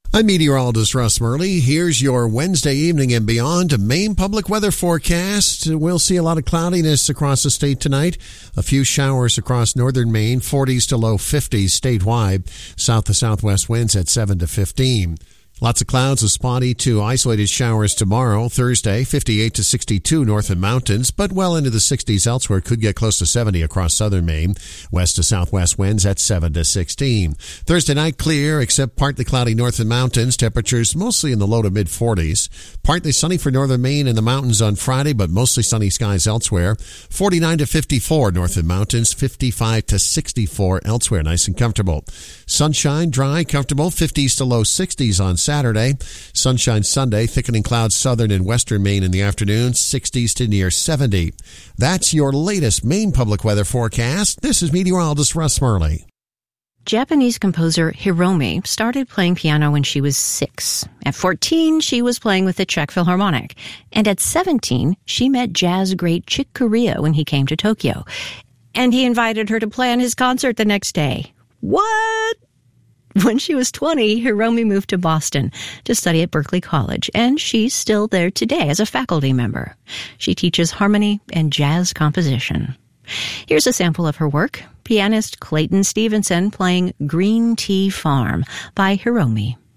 I'm meteorologist Russ Murley. Here's your Wednesday evening and beyond Maine public weather forecast. We'll see a lot of cloudiness across the state tonight. A few showers across northern Maine, 40s to low 50s statewide. South to southwest winds at 7 to 15. Lots of clouds with spotty to isolated showers tomorrow, Thursday, 58 to 62 north and mountains, but well into the 60s elsewhere. Could get close to 70 across southern Maine. West to southwest winds at 7 to 16. Thursday night clear, except partly cloudy north and mountains. Temperatures mostly in the low to mid 40s. Partly sunny for northern Maine and the mountains on Friday, but mostly sunny skies elsewhere. 49 to 54 north and mountains, 55 to 64 elsewhere. Nice and comfortable. Sunshine, dry, comfortable, 50s to low 60s on Saturday. Sunshine Sunday, thickening clouds southern and western Maine in the afternoon, 60s to near 70. That's your latest Maine public weather forecast. This is meteorologist Russ Murley. Japanese composer Hiromi started playing piano when she was 6. At 14, she was playing with the Czech Philharmonic. And at 17, she met jazz great Chick Corea when he came to Tokyo. And he invited her to play on his concert the next day. What? When she was 20, Hiromi moved to Boston to study at Berklee College, and she's still there today as a faculty member. She teaches harmony and jazz composition. Here's a sample of her work, pianist Clayton Stevenson playing Green Tea Farm by Hiromi.